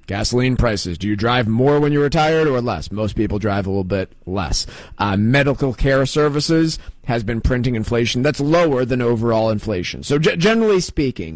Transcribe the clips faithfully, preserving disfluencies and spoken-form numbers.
Gasoline prices. Do you drive more when you're retired or less? Most people drive a little bit less. Uh, medical care services has been printing inflation that's lower than overall inflation. So g- generally speaking,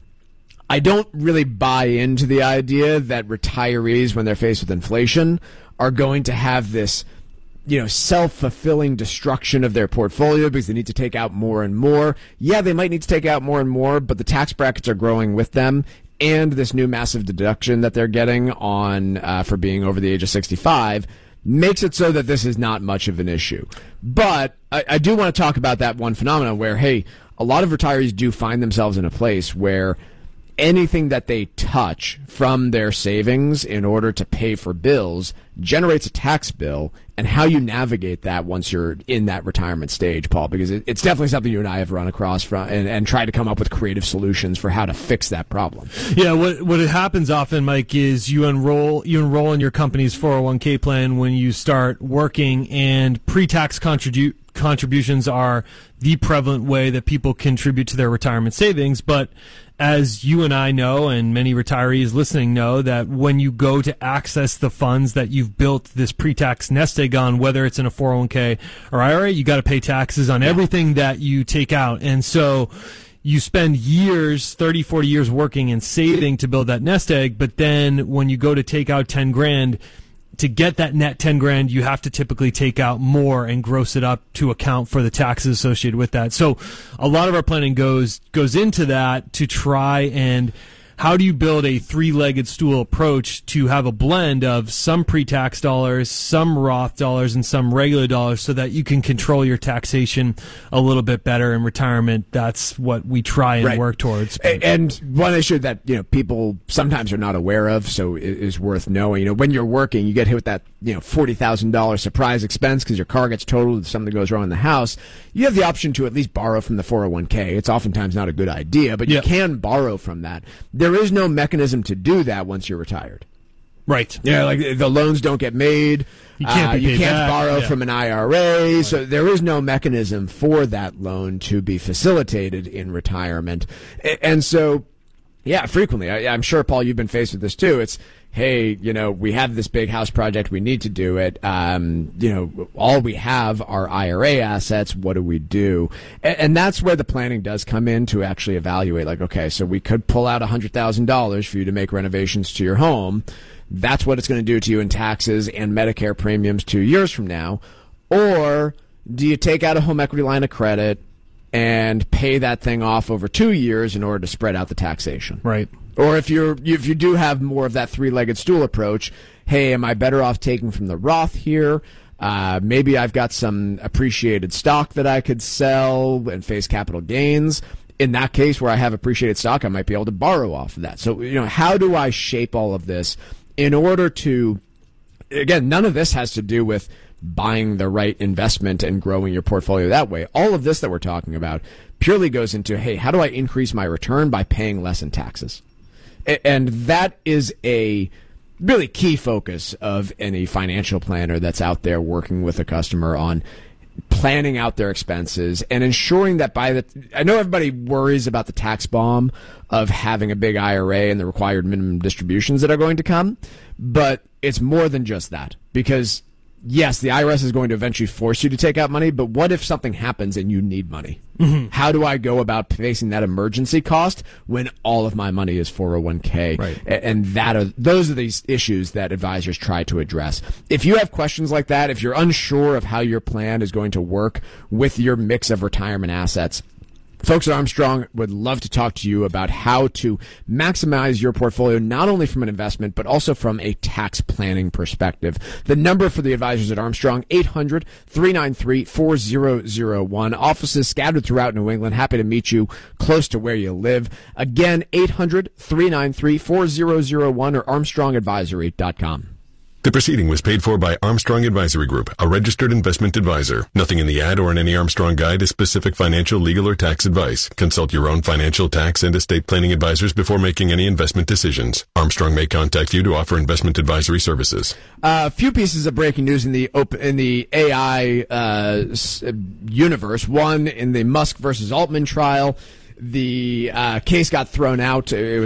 I don't really buy into the idea that retirees, when they're faced with inflation, are going to have this, you know, self-fulfilling destruction of their portfolio because they need to take out more and more. Yeah, they might need to take out more and more, but the tax brackets are growing with them. And this new massive deduction that they're getting on uh, for being over the age of sixty-five makes it so that this is not much of an issue. But I, I do want to talk about that one phenomenon where, hey, a lot of retirees do find themselves in a place where anything that they touch from their savings in order to pay for bills generates a tax bill, and how you navigate that once you're in that retirement stage, Paul, because it, it's definitely something you and I have run across from and, and tried to come up with creative solutions for how to fix that problem. Yeah, what what happens often, Mike, is you enroll you enroll in your company's four oh one k plan when you start working, and pre-tax contribu- contributions are the prevalent way that people contribute to their retirement savings, but as you and I know, and many retirees listening know, that when you go to access the funds that you've built this pre-tax nest egg on, whether it's in a four oh one k or I R A, you got to pay taxes on everything that you take out. And so you spend years, thirty, forty years working and saving to build that nest egg, but then when you go to take out ten grand, to get that net ten grand, you have to typically take out more and gross it up to account for the taxes associated with that. So a lot of our planning goes goes into that to try and how do you build a three-legged stool approach to have a blend of some pre-tax dollars, some Roth dollars, and some regular dollars so that you can control your taxation a little bit better in retirement. That's what we try and right. work towards. And one issue that, you know, people sometimes are not aware of, so it is worth knowing. You know, when you're working, you get hit with that, you know, forty thousand dollars surprise expense because your car gets totaled or something goes wrong in the house. You have the option to at least borrow from the four oh one k. It's oftentimes not a good idea, but you yep. can borrow from that. There is no mechanism to do that once you're retired. Right. Yeah, like the loans don't get made. You can't, uh, you can't back. borrow yeah. from an I R A. Right. So there is no mechanism for that loan to be facilitated in retirement. And so, yeah, frequently, I, I'm sure, Paul, you've been faced with this too. It's, hey, you know, we have this big house project. We need to do it. Um, you know, all we have are I R A assets. What do we do? And, and that's where the planning does come in to actually evaluate, like, okay, so we could pull out one hundred thousand dollars for you to make renovations to your home. That's what it's going to do to you in taxes and Medicare premiums two years from now. Or do you take out a home equity line of credit and pay that thing off over two years in order to spread out the taxation? Right. Or if you're if you do have more of that three-legged stool approach, hey, am I better off taking from the Roth here? Uh, maybe I've got some appreciated stock that I could sell and face capital gains. In that case, where I have appreciated stock, I might be able to borrow off of that. So, you know, how do I shape all of this in order to, again, none of this has to do with buying the right investment and growing your portfolio that way. All of this that we're talking about purely goes into, hey, how do I increase my return by paying less in taxes? And that is a really key focus of any financial planner that's out there working with a customer on planning out their expenses and ensuring that by the I know everybody worries about the tax bomb of having a big I R A and the required minimum distributions that are going to come, but it's more than just that, because yes, the I R S is going to eventually force you to take out money, but what if something happens and you need money? Mm-hmm. How do I go about facing that emergency cost when all of my money is four oh one k? Right. And that are those are these issues that advisors try to address. If you have questions like that, if you're unsure of how your plan is going to work with your mix of retirement assets, folks at Armstrong would love to talk to you about how to maximize your portfolio, not only from an investment, but also from a tax planning perspective. The number for the advisors at Armstrong, eight hundred, three nine three, four zero zero one. Offices scattered throughout New England. Happy to meet you close to where you live. Again, eight hundred, three nine three, four zero zero one or armstrong advisory dot com. The proceeding was paid for by Armstrong Advisory Group, a registered investment advisor. Nothing in the ad or in any Armstrong guide is specific financial, legal, or tax advice. Consult your own financial, tax, and estate planning advisors before making any investment decisions. Armstrong may contact you to offer investment advisory services. A uh, few pieces of breaking news in the op- in the A I uh, s- universe. One, in the Musk versus Altman trial, the uh, case got thrown out. It was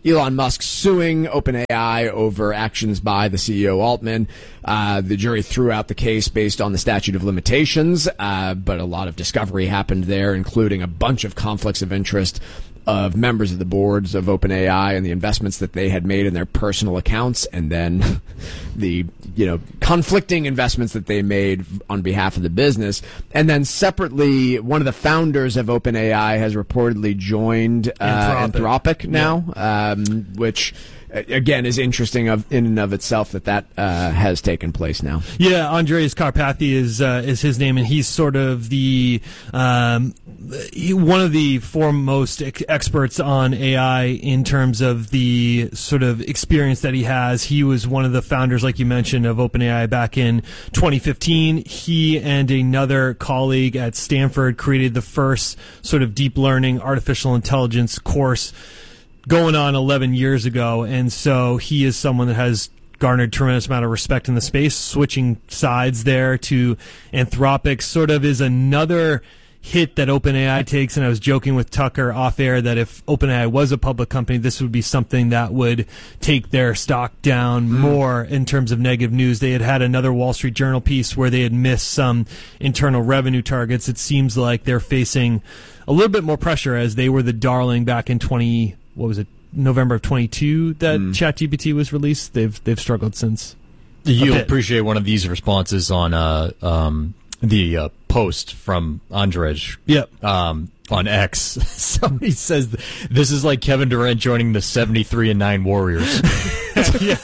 Elon Musk suing OpenAI over actions by the C E O Altman. Uh, the jury threw out the case based on the statute of limitations, uh, but a lot of discovery happened there, including a bunch of conflicts of interest of members of the boards of OpenAI and the investments that they had made in their personal accounts, and then the, you know, conflicting investments that they made on behalf of the business. And then separately, one of the founders of OpenAI has reportedly joined uh, Anthropic. Anthropic now, yeah. um, which again is interesting of in and of itself that that uh, has taken place now. Yeah, Andreas Karpathy is uh, is his name, and he's sort of the um, he, one of the foremost ex- experts on A I in terms of the sort of experience that he has. He was one of the founders, like you mentioned, of OpenAI back in twenty fifteen. He and another colleague at Stanford created the first sort of deep learning artificial intelligence course going on eleven years ago, and so he is someone that has garnered tremendous amount of respect in the space. Switching sides there to Anthropic sort of is another hit that OpenAI takes, and I was joking with Tucker off air that if OpenAI was a public company, this would be something that would take their stock down mm. more in terms of negative news. They had had another Wall Street Journal piece where they had missed some internal revenue targets. It seems like they're facing a little bit more pressure as they were the darling back in twenty what was it, November of twenty-two that mm. ChatGPT was released. They've they've struggled since. You'll appreciate one of these responses on uh, um, the uh, post from Andrej yep. um, on X. Somebody says this is like Kevin Durant joining the seventy-three and nine Warriors. yeah.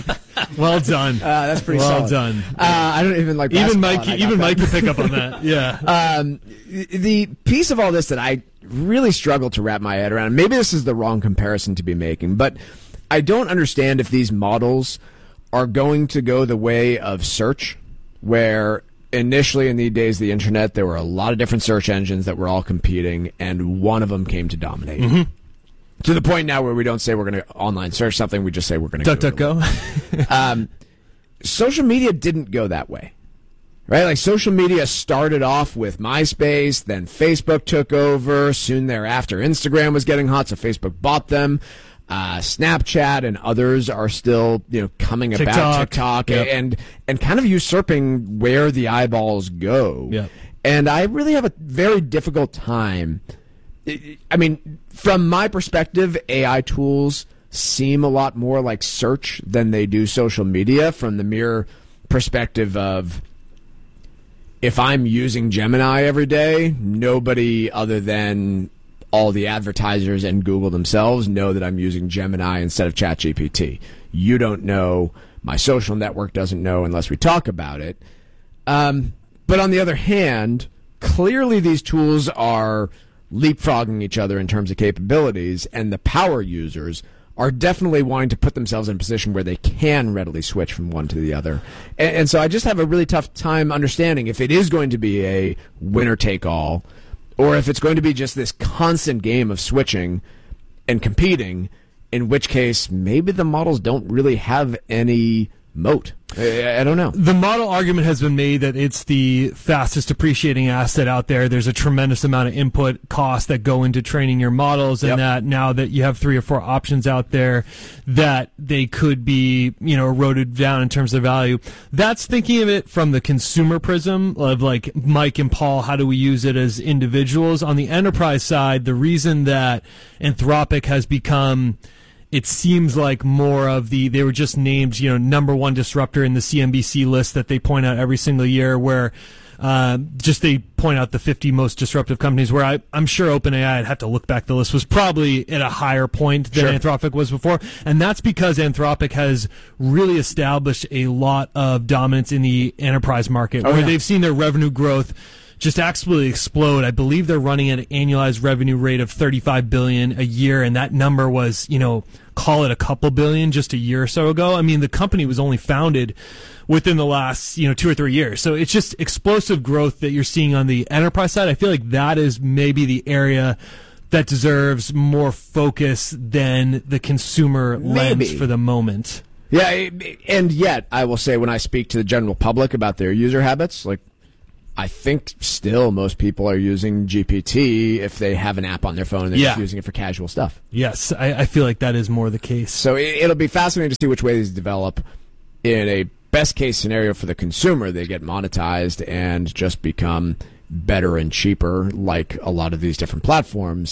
Well done. Uh, that's pretty well solid. done. Uh, I don't even like even Mike. Even that. Mike could pick up on that. Yeah. Um, the piece of all this that I really struggle to wrap my head around. Maybe this is the wrong comparison to be making, but I don't understand if these models are going to go the way of search, where initially in the days of the internet there were a lot of different search engines that were all competing, and one of them came to dominate. Mm-hmm. To the point now where we don't say we're going to online search something, we just say we're going to DuckDuckGo. um, social media didn't go that way, right? Like social media started off with MySpace, then Facebook took over. Soon thereafter, Instagram was getting hot, so Facebook bought them. Uh, Snapchat and others are still, you know, coming TikTok. about TikTok Yep. and and kind of usurping where the eyeballs go. Yep. And I really have a very difficult time. I mean, from my perspective, A I tools seem a lot more like search than they do social media, from the mere perspective of if I'm using Gemini every day, nobody other than all the advertisers and Google themselves know that I'm using Gemini instead of ChatGPT. You don't know. My social network doesn't know unless we talk about it. Um, but on the other hand, clearly these tools are leapfrogging each other in terms of capabilities, and the power users are definitely wanting to put themselves in a position where they can readily switch from one to the other. And, and so I just have a really tough time understanding if it is going to be a winner-take-all, or if it's going to be just this constant game of switching and competing, in which case maybe the models don't really have any moat. I, I don't know. The model argument has been made that it's the fastest appreciating asset out there. There's a tremendous amount of input costs that go into training your models, and Yep. that now that you have three or four options out there, that they could be, you know, eroded down in terms of value. That's thinking of it from the consumer prism of like Mike and Paul, how do we use it as individuals? On the enterprise side, the reason that Anthropic has become, it seems like more of the, they were just named, you know, number one disruptor in the C N B C list that they point out every single year, where uh, just they point out the fifty most disruptive companies, where I, I'm sure OpenAI, I'd have to look back the list, was probably at a higher point than Sure. Anthropic was before. And that's because Anthropic has really established a lot of dominance in the enterprise market, Oh, where yeah. they've seen their revenue growth just absolutely explode. I believe they're running at an annualized revenue rate of thirty-five billion dollars a year, and that number was, you know, call it a couple billion just a year or so ago. I mean, the company was only founded within the last, you know, two or three years. So it's just explosive growth that you're seeing on the enterprise side. I feel like that is maybe the area that deserves more focus than the consumer Maybe. lens for the moment. Yeah, and yet I will say when I speak to the general public about their user habits, like, I think still most people are using G P T if they have an app on their phone and they're Yeah. just using it for casual stuff. Yes, I, I feel like that is more the case. So it, it'll be fascinating to see which way these develop. In a best case scenario for the consumer, they get monetized and just become better and cheaper like a lot of these different platforms.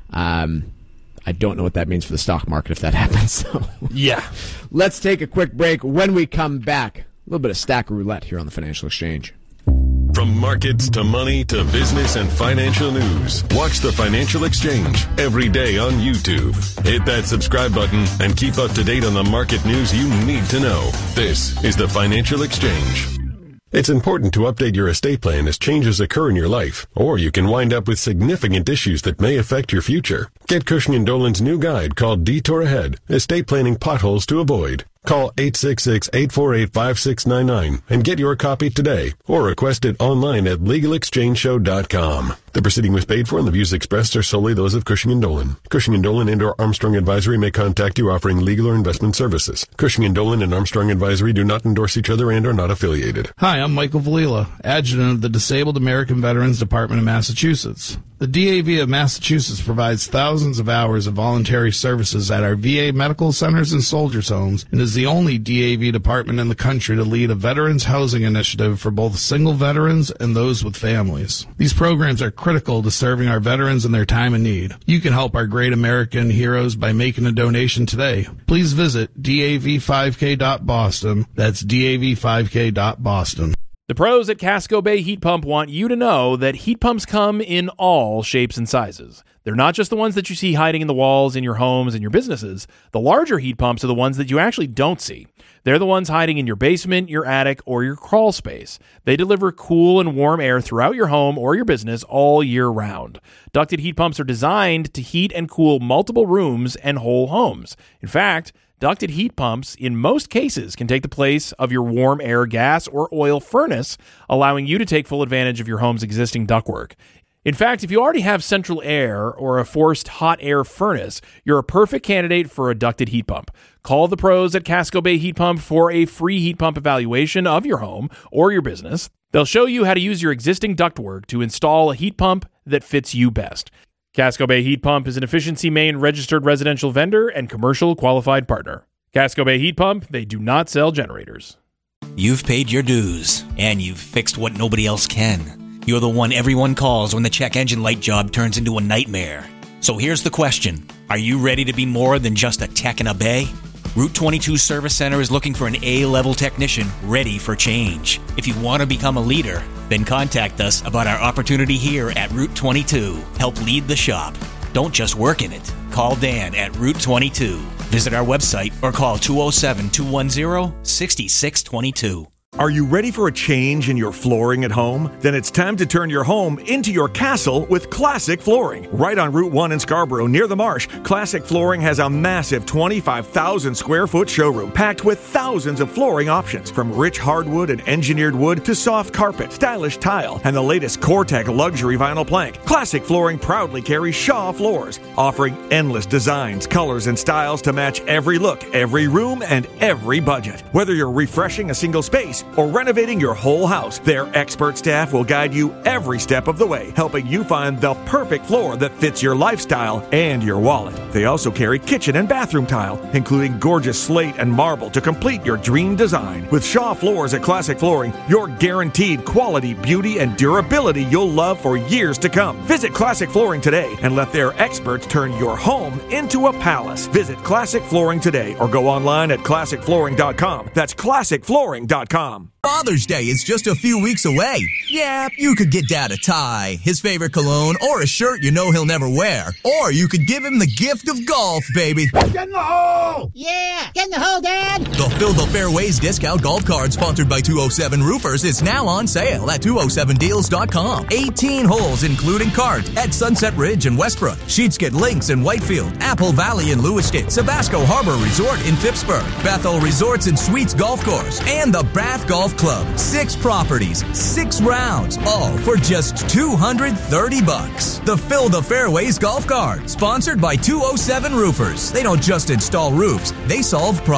Um, I don't know what that means for the stock market if that happens. So Yeah. let's take a quick break. When we come back, a little bit of stack roulette here on the Financial Exchange. From markets to money to business and financial news, watch the Financial Exchange every day on YouTube. Hit that subscribe button and keep up to date on the market news you need to know. This is the Financial Exchange. It's important to update your estate plan as changes occur in your life, or you can wind up with significant issues that may affect your future. Get Cushing and Dolan's new guide called Detour Ahead, Estate Planning Potholes to Avoid. Call eight six six, eight four eight, five six nine nine and get your copy today, or request it online at legal exchange show dot com. The proceeding was paid for and the views expressed are solely those of Cushing and Dolan. Cushing and Dolan and or Armstrong Advisory may contact you offering legal or investment services. Cushing and Dolan and Armstrong Advisory do not endorse each other and are not affiliated. Hi, I'm Michael Valila, Adjutant of the Disabled American Veterans Department of Massachusetts. The D A V of Massachusetts provides thousands of hours of voluntary services at our V A medical centers and soldiers' homes and is the only D A V department in the country to lead a veterans housing initiative for both single veterans and those with families. These programs are critical to serving our veterans in their time of need. You can help our great American heroes by making a donation today. Please visit D A V five K dot Boston. That's D A V five K dot Boston. The pros at Casco Bay Heat Pump want you to know that heat pumps come in all shapes and sizes. They're not just the ones that you see hiding in the walls in your homes and your businesses. The larger heat pumps are the ones that you actually don't see. They're the ones hiding in your basement, your attic, or your crawl space. They deliver cool and warm air throughout your home or your business all year round. Ducted heat pumps are designed to heat and cool multiple rooms and whole homes. In fact, ducted heat pumps, in most cases, can take the place of your warm air gas or oil furnace, allowing you to take full advantage of your home's existing ductwork. In fact, if you already have central air or a forced hot air furnace, you're a perfect candidate for a ducted heat pump. Call the pros at Casco Bay Heat Pump for a free heat pump evaluation of your home or your business. They'll show you how to use your existing ductwork to install a heat pump that fits you best. Casco Bay Heat Pump is an Efficiency Maine registered residential vendor and commercial qualified partner. Casco Bay Heat Pump, they do not sell generators. You've paid your dues, and you've fixed what nobody else can. You're the one everyone calls when the check engine light job turns into a nightmare. So here's the question. Are you ready to be more than just a tech in a bay? Route twenty-two Service Center is looking for an A-level technician ready for change. If you want to become a leader, then contact us about our opportunity here at Route twenty-two. Help lead the shop. Don't just work in it. Call Dan at Route twenty-two. Visit our website or call two oh seven, two one zero, six six two two. Are you ready for a change in your flooring at home? Then it's time to turn your home into your castle with Classic Flooring. Right on Route one in Scarborough, near the Marsh, Classic Flooring has a massive twenty-five thousand square foot showroom packed with thousands of flooring options, from rich hardwood and engineered wood to soft carpet, stylish tile, and the latest Core-Tech luxury vinyl plank. Classic Flooring proudly carries Shaw floors, offering endless designs, colors, and styles to match every look, every room, and every budget. Whether you're refreshing a single space or renovating your whole house, their expert staff will guide you every step of the way, helping you find the perfect floor that fits your lifestyle and your wallet. They also carry kitchen and bathroom tile, including gorgeous slate and marble to complete your dream design. With Shaw Floors at Classic Flooring, you're guaranteed quality, beauty, and durability you'll love for years to come. Visit Classic Flooring today and let their experts turn your home into a palace. Visit Classic Flooring today or go online at classic flooring dot com. That's classic flooring dot com. Father's Day is just a few weeks away. Yeah, you could get Dad a tie, his favorite cologne, or a shirt you know he'll never wear. Or you could give him the gift of golf, baby. Get in the hole! Yeah, get in the hole, Dad! The Fill the Fairways discount golf card sponsored by two oh seven Roofers is now on sale at two oh seven deals dot com. eighteen holes including cards at Sunset Ridge in Westbrook, Sheetskin Links in Whitefield, Apple Valley in Lewiston, Sabasco Harbor Resort in Phippsburg, Bethel Resorts and Suites Golf Course, and the Bath Golf Club. Six properties, six rounds, all for just two hundred thirty bucks. The Fill the Fairways golf card, sponsored by two oh seven Roofers. They don't just install roofs, they solve problems.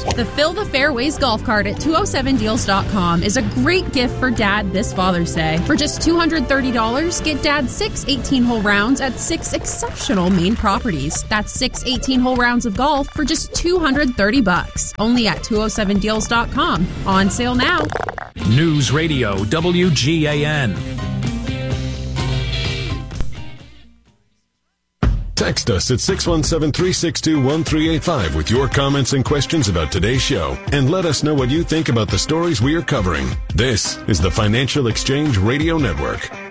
The Fill the Fairways golf cart at two oh seven deals dot com is a great gift for Dad this Father's Day. For just two hundred thirty dollars, get Dad six eighteen-hole rounds at six exceptional Maine properties. That's six eighteen-hole rounds of golf for just two hundred thirty bucks. Only at two oh seven deals dot com. On sale now. News Radio W G A N. Text us at six one seven, three six two, one three eight five with your comments and questions about today's show, and let us know what you think about the stories we are covering. This is the Financial Exchange Radio Network.